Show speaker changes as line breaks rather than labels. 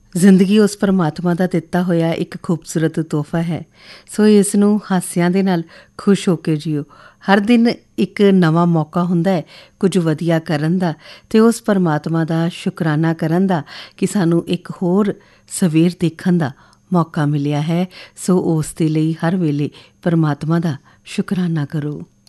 ਜ਼ਿੰਦਗੀ ਉਸ ਪਰਮਾਤਮਾ ਦਾ ਦਿੱਤਾ ਹੋਇਆ ਇੱਕ ਖੂਬਸੂਰਤ ਤੋਹਫਾ ਹੈ। ਸੋ ਇਸ ਨੂੰ ਹਾਸਿਆਂ ਦੇ ਨਾਲ ਖੁਸ਼ ਹੋ ਕੇ ਜੀਓ। ਹਰ ਦਿਨ ਇੱਕ ਨਵਾਂ ਮੌਕਾ ਹੁੰਦਾ ਹੈ ਕੁਝ ਵਧੀਆ ਕਰਨ ਦਾ ਅਤੇ ਉਸ ਪਰਮਾਤਮਾ ਦਾ ਸ਼ੁਕਰਾਨਾ ਕਰਨ ਦਾ ਕਿ ਸਾਨੂੰ ਇੱਕ ਹੋਰ ਸਵੇਰ ਦੇਖਣ ਦਾ ਮੌਕਾ ਮਿਲਿਆ ਹੈ। ਸੋ ਉਸ ਦੇ ਲਈ ਹਰ ਵੇਲੇ ਪਰਮਾਤਮਾ ਦਾ ਸ਼ੁਕਰਾਨਾ ਕਰੋ।